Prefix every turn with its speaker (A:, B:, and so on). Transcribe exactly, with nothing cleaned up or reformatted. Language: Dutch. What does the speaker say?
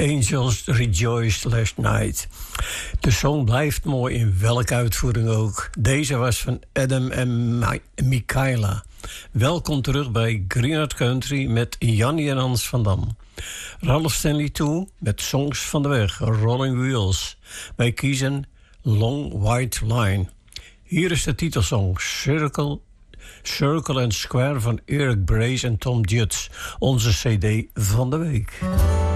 A: Angels Rejoiced Last Night. De song blijft mooi in welke uitvoering ook. Deze was van Adam en Michaela. Welkom terug bij Greenwood Country met Jannie en Hans van Dam. Ralph Stanley toe met Songs van de Weg, Rolling Wheels. Wij kiezen Long White Line. Hier is de titelsong Circle, Circle and Square van Eric Brace en Tom Jutz. Onze cd van de week.